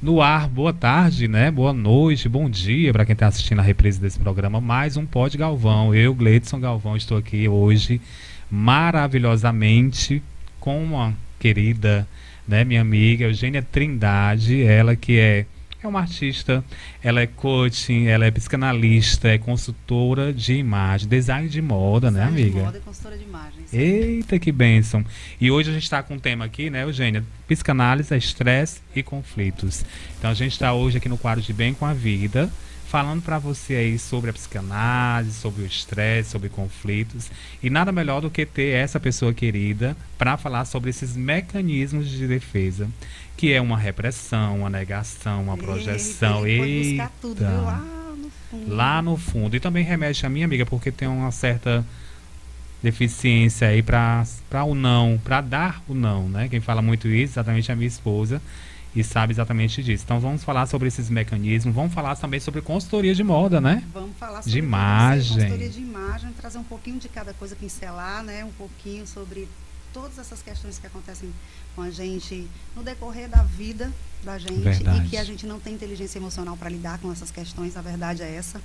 No ar, boa tarde, né? Boa noite, bom dia para quem está assistindo a reprise desse programa. Mais um Pod Galvão. Eu, Gleidson Galvão, estou aqui hoje maravilhosamente com uma querida, né, minha amiga Eugênia Trindade, ela que é uma artista, ela é coaching, ela é psicanalista, é consultora de imagem, design de moda, né, amiga? Design de moda e consultora de imagem. Sim. Eita, que bênção. E hoje a gente está com um tema aqui, né, Eugênia? Psicanálise, estresse e conflitos. Então a gente está hoje aqui no quadro de Bem com a Vida, falando para você aí sobre a psicanálise, sobre o estresse, sobre conflitos. E nada melhor do que ter essa pessoa querida para falar sobre esses mecanismos de defesa, que é uma repressão, uma negação, uma projeção. Ele foi buscar tudo, viu? Lá no fundo. Lá no fundo. E também remete a minha amiga, porque tem uma certa deficiência aí para o não, para dar o não, né? Quem fala muito isso, exatamente a minha esposa, e sabe exatamente disso. Então vamos falar sobre esses mecanismos, vamos falar também sobre consultoria de moda, né? Vamos falar sobre de imagem. Consultoria de imagem, trazer um pouquinho de cada coisa, pincelar, né? Um pouquinho sobre todas essas questões que acontecem com a gente no decorrer da vida da gente. Verdade. E que a gente não tem inteligência emocional para lidar com essas questões, a verdade é essa.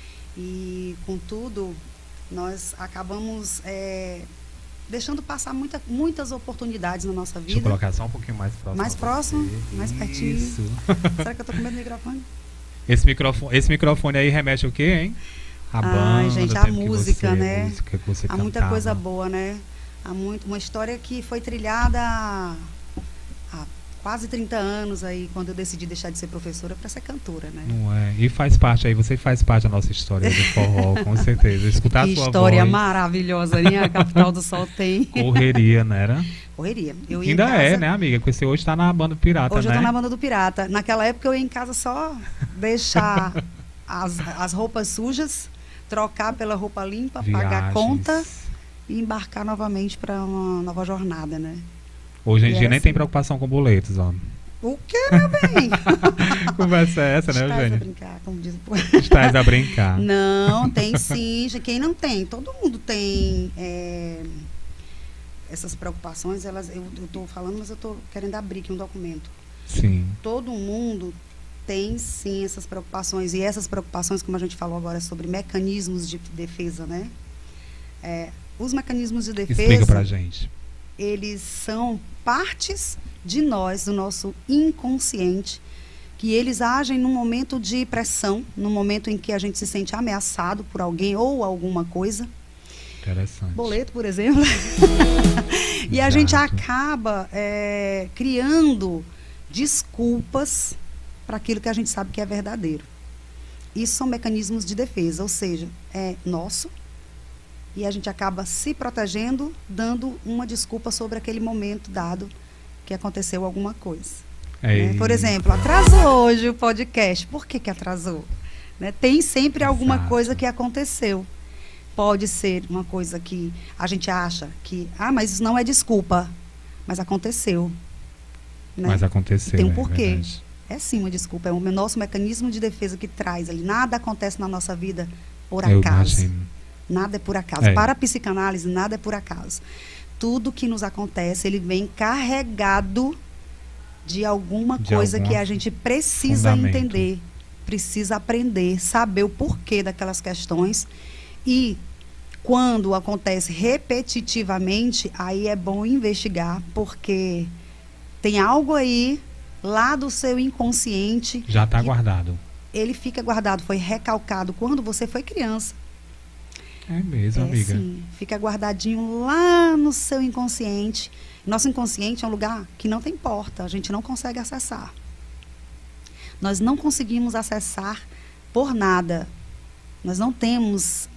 E, contudo, nós acabamos deixando passar muitas oportunidades na nossa vida. Deixa eu colocar só um pouquinho mais próximo. Mais próximo, mais pertinho. Isso. Será que eu tô com medo do microfone? Esse microfone aí remete o quê, hein? A banda, gente, a música, né? Música que você há muita cantava. coisa boa, né? Há uma história que foi trilhada há quase 30 anos aí, quando eu decidi deixar de ser professora para ser cantora, né? Não é? E faz parte aí, você faz parte da nossa história do forró, com certeza. Escutar que a sua história voz. maravilhosa, né? A Capital do Sol tem. Correria, não era? Correria. Eu ia Ainda em casa, é, né, amiga? Porque você hoje está na banda Pirata, hoje né? eu tô na banda do Pirata. Naquela época eu ia em casa só deixar as roupas sujas, trocar pela roupa limpa, pagar a Viagens. conta e embarcar novamente para uma nova jornada, né? Hoje em dia nem assim. tem preocupação com boletos, ó. O que, meu bem? Conversa é essa, né, Estás a Eugênia? brincar, como diz o povo. Estás a brincar. Não, tem sim. Quem não tem? Todo mundo tem essas preocupações. Eu estou falando, mas eu estou querendo abrir aqui um documento. Sim. Todo mundo tem sim essas preocupações. E essas preocupações, como a gente falou agora, sobre mecanismos de defesa, né? Os mecanismos de defesa... Explica pra gente. Eles são partes de nós, do nosso inconsciente, que eles agem num momento de pressão, no momento em que a gente se sente ameaçado por alguém ou alguma coisa. Interessante. Boleto, por exemplo. E a gente acaba criando desculpas para aquilo que a gente sabe que é verdadeiro. Isso são mecanismos de defesa, ou seja, é nosso, e a gente acaba se protegendo, dando uma desculpa sobre aquele momento dado que aconteceu alguma coisa. Né? Por exemplo, atrasou hoje o podcast. Por que atrasou? Né? Tem sempre alguma coisa que aconteceu. Pode ser uma coisa que a gente acha que, mas isso não é desculpa, mas aconteceu. Né? Mas aconteceu. Tem um porquê. É sim uma desculpa, é o nosso mecanismo de defesa que traz ali. Nada acontece na nossa vida por acaso. Imagino. Nada é por acaso. Para a psicanálise, nada é por acaso. Tudo que nos acontece, ele vem carregado de alguma coisa que a gente precisa entender, precisa aprender, saber o porquê daquelas questões. E quando acontece repetitivamente, aí é bom investigar, porque tem algo aí lá do seu inconsciente. Já está guardado. Ele fica guardado, foi recalcado quando você foi criança. É mesmo, amiga. Sim, fica guardadinho lá no seu inconsciente. Nosso inconsciente é um lugar que não tem porta, a gente não consegue acessar. Nós não conseguimos acessar por nada. Nós não temos